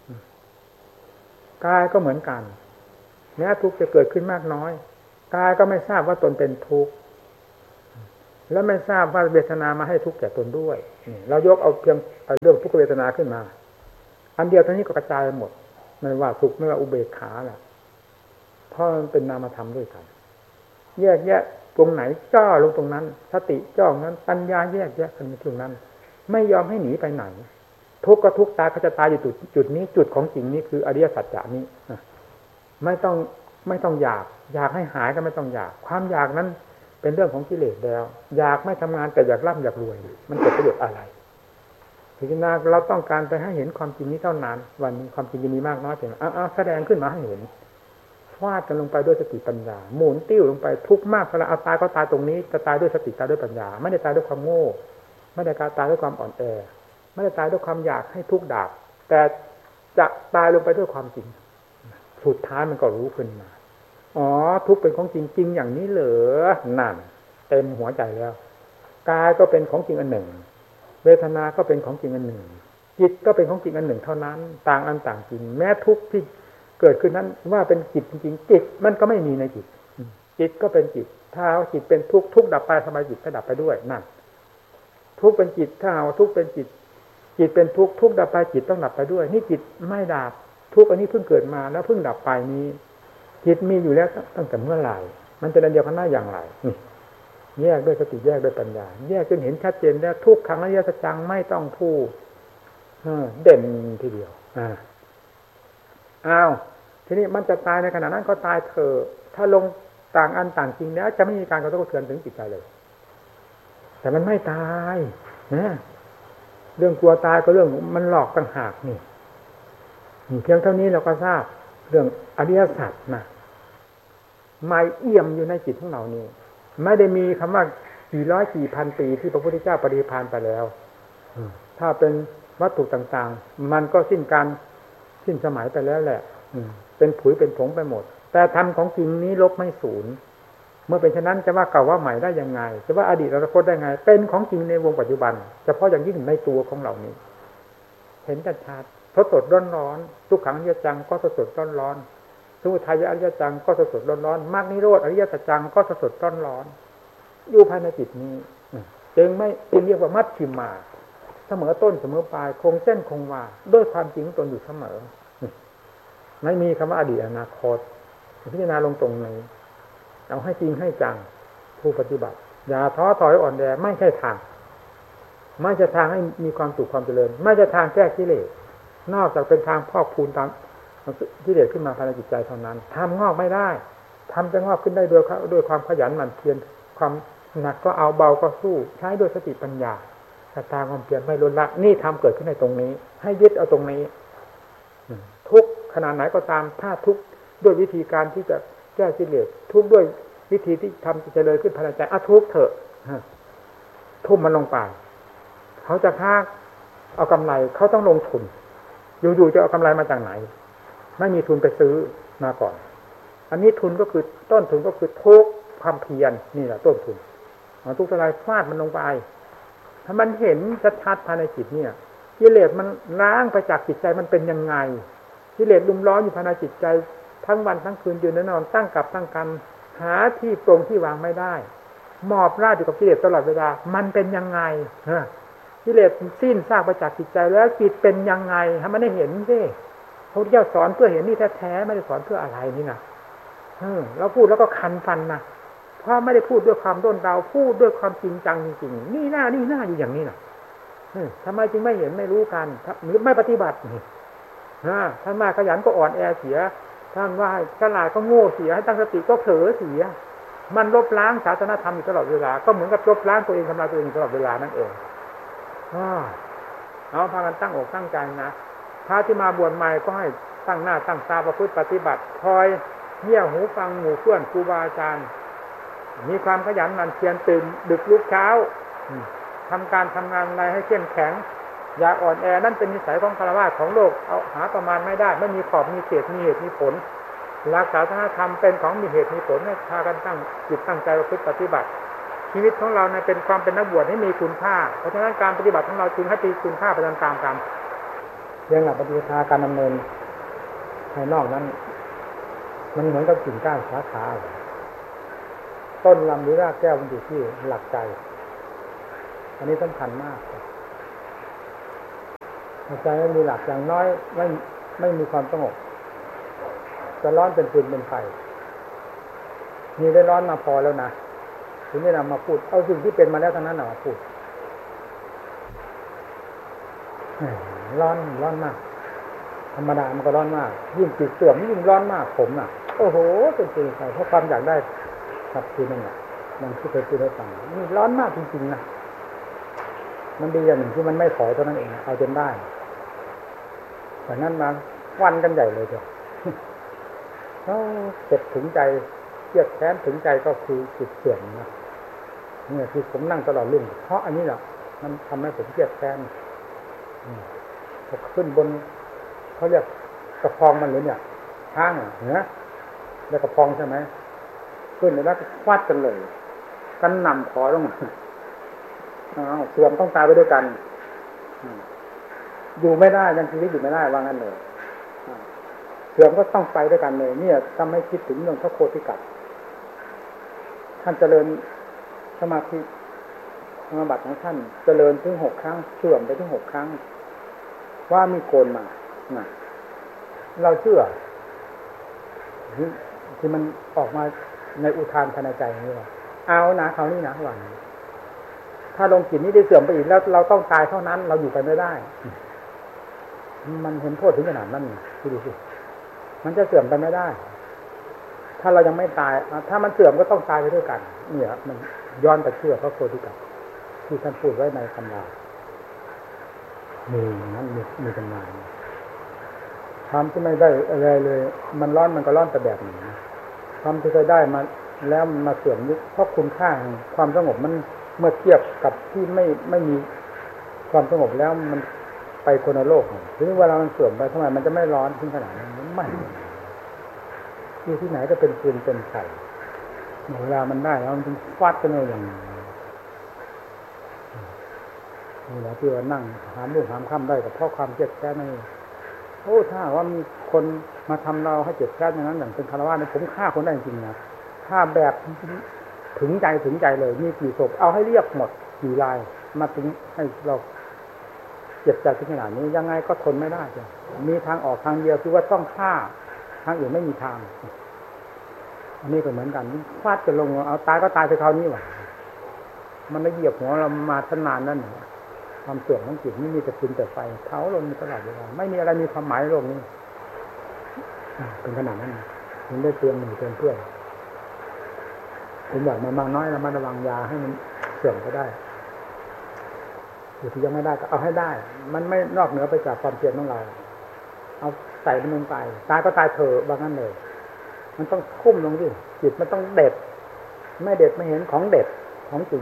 กายก็เหมือนกันแม้ทุกข์จะเกิดขึ้นมากน้อยกายก็ไม่ทราบว่าตนเป็นทุกข์แล้วไม่ทราบว่าเวทนามาให้ทุกข์แก่ตนด้วยเรายกเอาเพียงเรื่องทุกขเวทนาขึ้นมาอันเดียวเท่านี้ก็กระจายหมดไม่ว่าสุขไม่ว่าอุเบกขาแหละเพราะมันเป็นนามธรรมด้วยกันแยกแยะตรงไหนจ้อลงตรงนั้นสติจ้องนั้นปัญญาแยกแยะกันในตรงนั้นไม่ยอมให้หนีไปไหนทุกข์ก็ทุกข์ตายก็จะตายอยู่จุดจุดนี้จุดของจริงนี้คืออริยสัจจานี้ไม่ต้องไม่ต้องอยากอยากให้หายก็ไม่ต้องอยากความอยากนั้นเป็นเรื่องของกิเลสแล้วอยากไม่ทำงานแต่อยากร่ำอยากรวยมันเกิดประโยชน์อะไรพิจารณาเราต้องการไปให้เห็นความจริงนี้เท่านั้นวันนี้ความจริงจะมีมากน้อยเพียงไรอ้าวแสดงขึ้นมาให้เห็นฟาดกันลงไปด้วยสติปัญญาหมุนติ้วลงไปทุกข์มากเวลาเอาตายก็ตายตรงนี้จะตายด้วยสติตายด้วยปัญญาไม่ได้ตายด้วยความโง่ไม่ได้การตายด้วยความอ่อนแอไม่ได้ตายด้วยความอยากให้ทุกข์ดับแต่จะตายลงไปด้วยความจริงสุดท้ายมันก็รู้ขึ้นมาอ๋อทุกข์เป็นของจริงจริงอย่างนี้เหรอนั่นเต็มหัวใจแล้วกายก็เป็นของจริงอันหนึ่งเวทนาก็เป็นของจริงอันหนึ่งจิตก็เป็นของจริงอันหนึ่งเท่านั้นต่างอันต่างจริงแม้ทุกข์ที่เกิดขึ้นนั้นว่าเป็นจิตจริงๆจิตมันก็ไม่มีในจิตจิตก็เป็นจิตถ้าเอาจิตเป็นทุกข์ทุกข์ดับไปทำไมจิตก็ดับไปด้วยนั่นทุกข์เป็นจิตถ้าเอาทุกข์เป็นจิตจิตเป็นทุกข์ทุกข์ดับไปจิตต้องดับไปด้วยนี่จิตไม่ดับทุกข์อันนี้เพิ่งเกิดมาแล้วเพิ่งดับไปนี้จิตมีอยู่แล้วตั้งแต่เมื่อไหร่มันจะเดียวกันได้อย่างไรแยกด้วยสติแยกด้วยปัญญาแยกจนเห็นชัดเจนแล้วทุกขังอริยสัจจังไม่ต้องพูดเด่นทีเดียวอ่าอ้าวทีนี้มันจะตายในขณะนั้นก็ตายเถอะถ้าลงต่างอันต่างจริงแล้วจะไม่มีการกระทบกระเทือนถึงจิตใจเลยแต่มันไม่ตายนะเรื่องกลัวตายก็เรื่องมันหลอกต่างหากนี่เพียงเท่านี้เราก็ทราบเรื่องอริยสัจนะไม่เอี่ยมอยู่ในจิตของเรานี่ไม่ได้มีคำว่ากี่ร้อยกี่พันปีที่พระพุทธเจ้าปรินิพพานไปแล้วถ้าเป็นวัตถุต่างๆมันก็สิ้นการสิ้นสมัยไปแล้วแหละเป็นผุยเป็นผงไปหมดแต่ธรรมของจริงนี้ลบไม่สูญเมื่อเป็นฉะนั้นจะว่าเก่าว่าใหม่ได้ยังไงจะว่าอดีตอนาคตได้ไงเป็นของจริงในวงปัจจุบันเฉพาะอย่างยิ่งในตัวของเรานี้เห็นชัดๆสดๆร้อนๆทุกขังอริยจังก็สดๆร้อนๆสมุทัยอริยจังก็สดๆร้อนๆมรรคนิโรธอริยสัจจังก็สดๆร้อนๆอยู่ภายในจิตนี้จึงไม่จึงเรียกว่ามัชฌิมาเสมอต้นเสมอปลายคงเส้นคงวาด้วยความจริงตนอยู่เสมอไม่มีคำว่าอดีตอนาคตพิจารณาลงตรงนี้เอาให้จริงให้จังผู้ปฏิบัติอย่าท้อถอยอ่อนแอไม่ใช่ทางไม่ใช่ทางให้มีความสุขความเจริญไม่ใช่ทางแก้กิเลสนอกจากเป็นทางพอกพูนตามกิเลสขึ้นมาภายในจิตใจเท่านั้นทำงอกไม่ได้ทำจะงอกขึ้นได้โดยด้วยความขยันหมั่นเพียรความหนักก็เอาเบาก็สู้ใช้ด้วยสติปัญญาศรัทธาความเพียรไม่ลดละนี่ทำเกิดขึ้นในตรงนี้ให้ยึดเอาตรงนี้ทุกขนาดไหนก็ตามถ้าทุกด้วยวิธีการที่จะแก้กิเลสทุกด้วยวิธีที่ทำจะเจริญขึ้นภายในใจอ่ะทุกเถอะทุ่มมันลงไปเขาจะค้าเอากำไรเขาต้องลงทุนอยู่ๆจะเอากำไรมาจากไหนไม่มีทุนไปซื้อมาก่อนอันนี้ทุนก็คือต้นทุนก็คือทุกความเพียรนี่แหละต้นทุนเอาทุกอะไรฟาดมันลงไปถ้ามันเห็นชัดๆภายในจิตเนี่ยกิเลสมันล้างไปจากจิตใจมันเป็นยังไงกิเลสลุมล้อมอยู่ภายในจิตใจทั้งวันทั้งคืนยืนนอนตั้งกับตั้งกันหาที่ตรงที่วางไม่ได้หมอบราบอยู่กับกิเลสตลอดเวลามันเป็นยังไงฮะกิเลสสิ้นซากไปจากจิตใจแล้วจิตเป็นยังไงให้มันได้เห็นสิพระพุทธเจ้าสอนเพื่อเห็นนี่แท้ๆไม่ได้สอนเพื่ออะไรนี่นะเออเราพูดแล้วก็คันฟันนะเพราะไม่ได้พูดด้วยความด้นเดาพูดด้วยความจริงจังจริงๆนี่หน้านี่หน้าอยู่อย่างนี้นะทำไมจึงไม่เห็นไม่รู้กันหรือไม่ปฏิบัตินะท่านมาขยันก็อ่อนแอเสียท่านว่าฉลาดก็โง่เสียให้ตั้งสติก็เผลอเสียมันลบล้างศาสนธรรมอยู่ตลอดเวลาก็เหมือนกับลบล้างตัวเองทำลายตัวเองตลอดเวลานั่นเองเอาพากันตั้งอกตั้งใจนะพระที่มาบวชใหม่ก็ให้ตั้งหน้าตั้งตาประพฤติปฏิบัติคอยเงี่ยหูฟังหมู่เพื่อนครูบาอาจารย์มีความขยันหมั่นเพียรตื่นดึกลุกเช้าทำการทำงานอะไรให้เข้มแข็งอย่าอ่อนแอนั่นเป็นนิสัยของฆราวาสของโลกเอาหาประมาณไม่ได้ไม่มีขอบมีเขตมีเหตุมีผลหลักศาสนธรรมเป็นของมีเหตุมีผลให้พากันตั้งจิตตั้งใจประพฤติปฏิบัติชีวิตของเราเนี่ยเป็นความเป็นนักบวชให้มีคุณค่าเพราะฉะนั้นการปฏิบัติของเราจึงให้มีคุณค่าไปตามๆกันเรื่องหลักปฏิบัติการดำเนินภายนอกนั้นมันเหมือนกับกิ่งก้านสาขาต้นลำหรือรากแก้วมันอยู่ที่หลักใจอันนี้สำคัญมากใจไม่มีหลักอย่างน้อยไม่ไม่มีความสงบจะร้อนเป็นฟืนเป็นไฟมีได้ร้อนมาพอแล้วนะถึงได้นำมาพูดเอาสิ่งที่เป็นมาแล้วทั้งนั้นนำมาพูดร้อนร้อนมากธรรมดามันก็ร้อนมากยิ่งจิตเสื่อมยิ่งร้อนมากผมอ่ะโอ้โหเป็นจริงใช่เพราะความอยากได้สับคือนั่นแหละมันที่เคยพูดให้ฟังนี่ร้อนมากจริงๆนะมันดีอย่างหนึ่งที่มันไม่ถอยเท่านั้นเองเอาจนได้แต่นั้นมาวันกันใหญ่เลยเจ้าเจ็บถึงใจเครียดแค้นถึงใจก็คือจิตเสื่อมนะเนี่ยที่ผมนั่งตลอดรุ่งเพราะอันนี้แหละมันทำให้ผมเครียดแค้นพอขึ้นบนเขาเรียกกระพองมันหรือเนี่ยข้างเหนือแล้วกระพองใช่ไหมขึ้นแล้วก็ฟาดกันเลยกันนำขอลงมาเสื่อมต้องตายไปด้วยกันอยู่ไม่ได้ยังชีวิตอยู่ไม่ได้ว่างั้นเลยเสื่อมก็ต้องไปด้วยกันเลยเนี่ยทำให้คิดถึงเรื่องพระโคติกัดท่านเจริญสมาธิสมาบัติของท่านเจริญถึงหกครั้งเสื่อมไปถึงหกครั้งว่ามีโกนมาเราเชื่อที่มันออกมาในอุทานภายในใจนี่ว่าเอานะคราวนี้นะหวังถ้าลงจิตนี้ได้เสื่อมไปอีกแล้วเราต้องตายเท่านั้นเราอยู่ไปไม่ได้มันเห็นโทษถึงขนาดนั้นดูสิมันจะเสื่อมไปไม่ได้ถ้าเรายังไม่ตายถ้ามันเสื่อมก็ต้องตายไปด้วยกันเนี่ยมันย้อนไปเชื่อพระโพธิสัตว์ที่ท่านพูดไว้ในตำรามีนั้นมีมีตำราความที่ไม่ได้อะไรเลยมันร้อนมันก็ร้อนแต่แบบนี้ความที่เคยได้มาแล้วมาเสื่อมนิดเพราะคุณค่าของความสงบมันเมื่อเทียบกับที่ไม่ไม่มีความสงบแล้วมันไปคนละโลกถึงเวลามันเสื่อมไปทำไมมันจะไม่ร้อนถึงขนาดนั้นไม่ที่ที่ไหนก็เป็นฟืนเป็นไฟเวลามันได้แล้วมันถึงฟาดกันเลยอย่างนี้นี่แหละที่ว่านั่งหามลูกหามค่ำได้กับเพราะความเจ็บแค้นนี่โอ้ถ้าว่ามีคนมาทำเราให้เจ็บแค้นอย่างนั้นอย่างเป็นคารวะเนี่ยผมฆ่าคนได้จริงๆนะถ้าแบบถึงใจถึงใจเลยมีกี่ศพเอาให้เรียบหมดกี่รายมาถึงให้เราเจ็บใจถึงขนาดนี้ยังไงก็ทนไม่ได้จ้ะมีทางออกทางเดียวคือว่าต้องฆ่าทางอื่นไม่มีทางอันนี้ก็เหมือนกันฟาดจะลงเอาตายก็ตายไปคราวนี้ว่ะมันไม่เหยียบหัวเรามาตั้งนานนั่นความเสื่อมของจิตนี่มีแต่ฟืนแต่ไฟเผาลงตลอดเวลาไม่มีอะไรมีความหมายในโลกนี้เป็นขนาดนั้นถึงได้เตือนหนึ่งเตือนเพื่อนผมบอกมามากน้อยแล้วมันระวังยาให้มันเสื่อมก็ได้อยู่ที่ยังไม่ได้ก็เอาให้ได้มันไม่นอกเหนือไปจากความเพียรของเราเอาใส่มันลงไปตายก็ตายเถอะบางนั้นเลยมันต้องคุ้มลงดิจิตมันต้องเด็ดไม่เด็ดไม่เห็นของเด็ดของจริง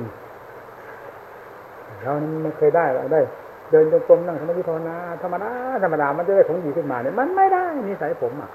เราไม่เคยได้ได้เดินจงกรมนั่งสมาธิภาวนาธรรมดาธรรมดามันจะได้ของดีขึ้นมาเนี่ยมันไม่ได้นิสัยผมอ่ะ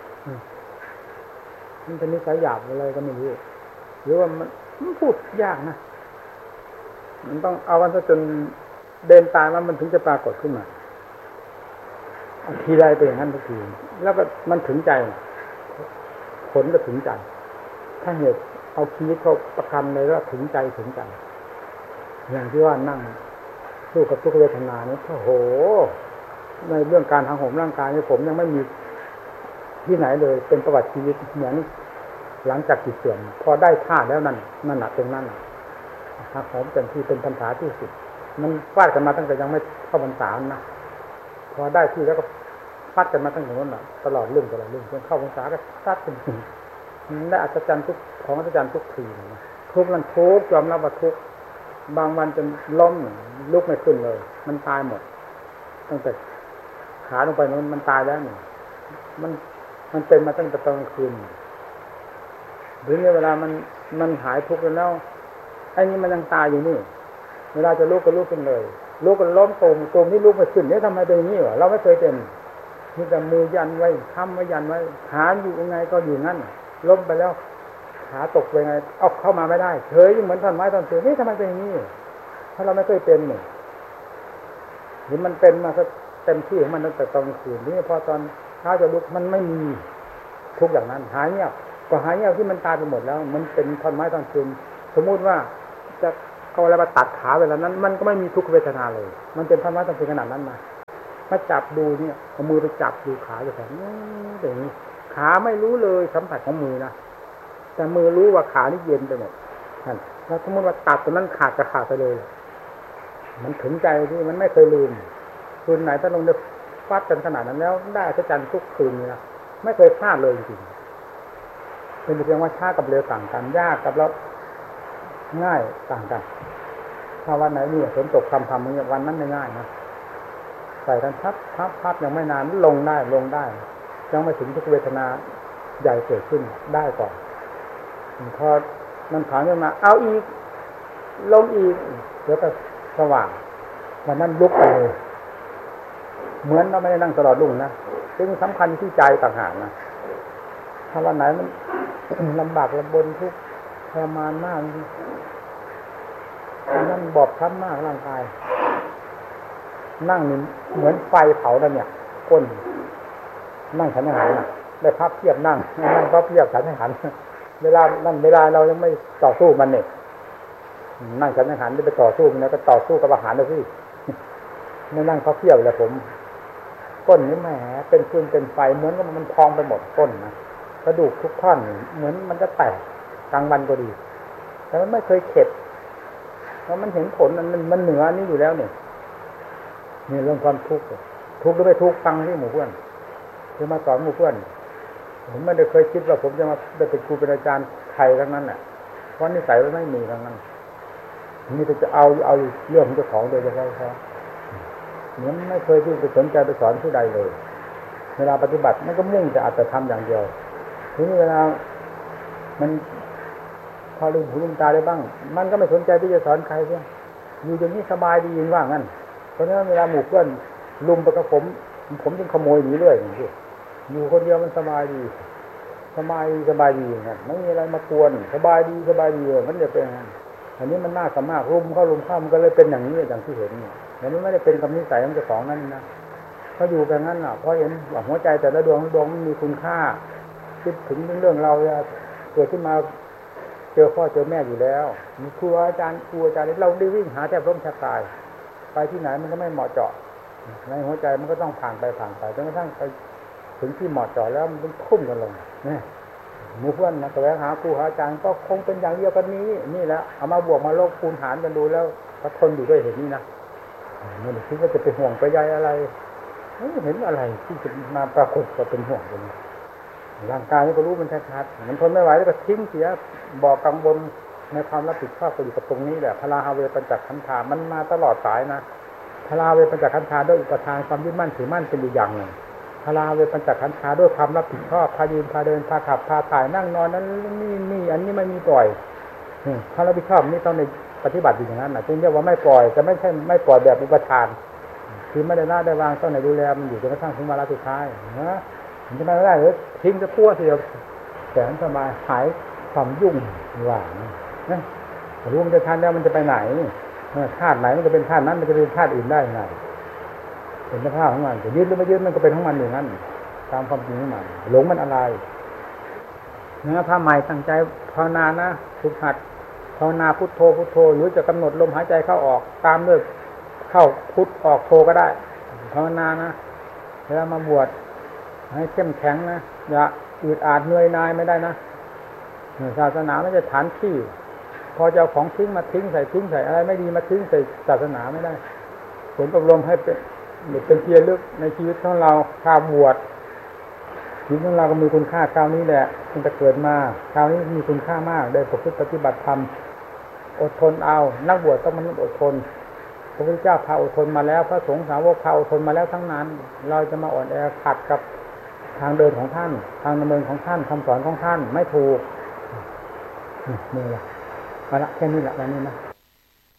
มันเป็นนิสัยหยาบอะไรก็ไม่รู้หรือว่ามันมันพูดยากนะมันต้องเอาวันซะจนเดินตายมันมันถึงจะปรากฏขึ้นมาทีไรเป็นอย่างนั้นทุกทีแล้วก็มันถึงใจผลก็ถึงใจถ้าเหตุเอาชีวิตเขาประกันเลยว่าถึงใจถึงใจอย่างที่ว่านั่งสู้กับทุกเวทนาเนี่ยโอ้โหในเรื่องการทางโหมร่างกายนี่ผมยังไม่มีที่ไหนเลยเป็นประวัติชีวิตเหมือนหลังจากจิตเสื่อมพอได้ท่าแล้วนั่นนั่นแหละตรงนั้นทางโหมเป็นที่เป็นพรรษาที่สุดมันฟาดกันมาตั้งแต่ยังไม่เข้าพรรษานะพอได้ที่แล้วก็ฟาดกันมาตั้งแต่นั้นแหละตลอดเรื่องตลอดเรื่องจนเข้าพรรษาก็ฟาดกันได้อัศจรรย์ทุกของอัศจรรย์ทุกทีนะทุกนั้นทุกยอมรับว่าทุกบางวันจนล้มลุกไม่ขึ้นเลยมันตายหมดตั้งแต่ขาลงไปนั้นมันตายแล้วเนี่ยมันมันเป็นมาตั้งแต่ตอนกลางคืนหรือในเวลามันมันหายทุกข์แล้วไอ้นี่มันยังตายอยู่นี่เวลาจะลุกก็ลุกขึ้นเลยลุกก็ล้มตูมตูมนี่ลุกไม่ขึ้นเนี่ยทำไมเป็นอย่างนี้วะเราไม่เคยเป็นมีแต่มือยันไว้ค้ำไว้ยันไว้ขาอยู่ยังไงก็อยู่งั้นล้มไปแล้วขาตกไปไงเอาเข้ามาไม่ได้เฉยเหมือนท่อนไม้ท่อนเสือนี่ทำไมเป็นอย่างนี้ถ้าเราไม่เคยเป็นเนี่ยหรือมันเป็นมาเต็มที่ของมันตั้งแต่ตอนกลางคืนนี่พอตอนเช้าจะลุกมันไม่มีทุกอย่างนั้นหายเงียบก็หายเงียบที่มันตายไปหมดแล้วมันเป็นท่อนไม้ท่อนเสือสมมุติว่าจะเอาอะไรมาตัดขาเวลานั้นมันก็ไม่มีทุกขเวทนาเลยมันเป็นธรรมะตั้งแต่ขนาดนั้นมามาจับดูเนี่ยเอามือไปจับดูขาอยู่แถวนี้อย่างนี้ขาไม่รู้เลยสัมผัสของมือนะแต่มือรู้ว่าขานี่เย็นไปหมดนั่นแล้วสมมติว่าตัดตรงนั้นขาดจะขาดไปเลยมันถึงใจที่มันไม่เคยลืมคืนไหนถ้าลงได้ฟัดกันขนาดนั้นแล้วได้พระจันทร์ทุกคืนนี่นะไม่เคยพลาดเลยจริงๆเป็นเพียงว่าช้ากับเร็วต่างกันยากกับแล้วง่ายต่างกันถ้าวันไหนนี่ฝนตกคำคำนี้วันนั้นไม่ง่ายนะใส่กันพับพับพับยังไม่นานลงได้ลงได้ยังไม่ถึงทุกเวทนาใหญ่เกิดขึ้นได้ก่อนพอมันผ่านขึ้นมาเอาอีกลงอีกเดี๋ยวก็สว่างวันนั้นลุกไปเลยเหมือนเราไม่ได้นั่งตลอดรุ่งนะซึ่งสำคัญที่ใจต่างหากนะถ้าวันไหนมันลำบากลำบนทุกข์ทรมานมากตอนนั้นบอบช้ำมากร่างกายนั่งนี่เหมือนไฟเผาแล้วเนี่ยก้นนั่งฉันอาหารนะได้ภาพเทียบนั่งนั่งภาพเทียบฉันอาหารเวลานั่นเวลาเรายังไม่ต่อสู้มันเนี่ยนั่งฉันอาหารได้ไปต่อสู้มันแล้วก็ต่อสู้กับอาหารเลยพี่ไม่นั่งภาพเทียบเลยผมก้นนี่แหมเป็นฟืนเป็นไฟเหมือนกับมันพองไปหมดก้นนะกระดูกทุกท่อนเหมือนมันจะแตกกลางวันก็ดีแต่มันไม่เคยเข็ดเพราะมันเห็นผลมันมันเหนือนี่อยู่แล้วเนี่ยนี่เรื่องความทุกข์ทุกข์หรือไม่ทุกข์ฟังที่หมู่เพื่อนคือมาสอนหมู่เพื่อนผมไม่ได้เคยคิดว่าผมจะมาได้เป็นครูเป็นอาจารย์ใครทั้งนั้นแหละเพราะนิสัยมันไม่มีทั้งนั้นนี่จะเอาเอาเรื่องของเจ้าของโดยเฉพาะเขาเหมือนไม่เคยที่จะสนใจไปสอนผู้ใดเลยเวลาปฏิบัติมันก็มุ่งแต่อัตธรรมอย่างเดียวทีนี้เวลามันพอลืมหูลืมตาได้บ้างมันก็ไม่สนใจที่จะสอนใครเพียงอยู่อย่างนี้สบายดียินว่างั้นเพราะฉะนั้นเวลาหมู่เพื่อนลุมไปกับผมผมจึงขโมยหนีเรื่อยอย่างนี้อยู่คนเดียวมันสบายดีสบายสบายดีอย่างนั้นไม่มีอะไรมากวนสบายดีสบายดีมันจะเป็นอย่างนั้นอันนี้มันน่าสามารถรุมเข้ารุมเข้ามันก็เลยเป็นอย่างนี้อย่างที่เห็นเนี่ยแต่มันไม่ได้เป็นกับนิสัยของเจ้าของนั่นนะเขาอยู่แบบนั้นอ่ะเพราะเห็นว่าหัวใจแต่ละดวงดวงมันมีคุณค่าคิดถึงเรื่องเราเกิดขึ้นมาเจอพ่อเจอแม่อยู่แล้วมีครูอาจารย์ครูอาจารย์เราได้วิ่งหาแทบล้มแทบตายไปที่ไหนมันก็ไม่เหมาะเจาะในหัวใจมันก็ต้องผ่านไปผ่านไปจนกระทั่งไปถึงที่เหมาะเจาะแล้วมันทุ่มกันลงนี่หมู่เพื่อนนะแสวงหาครูหาอาจารย์ก็คงเป็นอย่างเดียวกันนี้นี่แหละเอามาบวกมาลบคูณหารกันดูแล้วก็ทนอยู่ด้วยเหตุนี้นะไม่ได้คิดว่าจะไปห่วงไปใยอะไรไม่เห็นอะไรที่จะมาปรากฏว่าเป็นห่วงกันร่างกายนี่ก็รู้มันชัดๆมันทนไม่ไหวแล้วก็ทิ้งเสียบอกกังวลในความรับผิดชอบก็อยู่กับตรงนี้แหละพลาฮาเวปัญจขันธามันมาตลอดสายนะพลาเวปัญจขันธาด้วยอุปทานความยึดมั่นถือมั่นเป็นอยู่อย่างหนึ่งพลาเวปัญจขันธาด้วยความรับผิดชอบพายืนพาเดินพาขับพาถ่ายนั่งนอนนั้นนี่นี่อันนี้ไม่มีปล่อยความรับผิดชอบนี่ต้องในปฏิบัติอย่างนั้นนะจึงเรียกว่าไม่ปล่อยแต่ไม่ใช่ไม่ปล่อยแบบอุปทานคือไม่ได้ละได้วางต้องในดูแลมันอยู่จนกระทั่งถึงวาระสุดท้ายนะมันจะไม่ได้หรือทิ้งจะพั่วเสียแสนสบายหายความยุ่งว่างนะรู้มันจะทันแล้วมันจะไปไหนธาตุไหนมันจะเป็นธาตุนั้นมันจะเป็นธาตุอื่นได้ไงเป็นธาตุของมันแต่ยึดหรือไม่ยึดมันก็เป็นของมันอย่างนั้นตามความจริงของมันหลงมันอะไรเนื้อผ้าใหม่ตั้งใจภาวนานะฝึกหัดภาวนาพุทโธพุทโธหรือจะกำหนดลมหายใจเข้าออกตามด้วยเข้าพุทออกโธก็ได้ภาวนานะเวลามาบวชให้เข้มแข็งนะอย่าอืดอาดเหนื่อยนายไม่ได้นะศาสนาไม่ใช่ฐานที่พอจะเอาของทิ้งมาทิ้งใส่ทิ้งใส่อะไรไม่ดีมาทิ้งใส่ศาสนาไม่ได้ผลอบรมให้เป็นเป็นเพียรลึกในชีวิตของเราข้าวบวชชีวิตของเราก็มีคุณค่าคราวนี้แหละมันจะเกิดมาคราวนี้มีคุณค่ามากได้ประพฤติปฏิบัติธรรมอดทนเอานักบวชต้องมนุษย์อดทนพระพุทธเจ้าพาอดทนมาแล้วพระสงฆ์สาวกพาอดทนมาแล้วทั้งนั้นเราจะมาอ่อนแอขัดกับทางเดินของท่านทางดำเนินของท่านคำสอนของท่านไม่ถูกนี่แหละเอาละแค่นี้แหละวันนี้นะ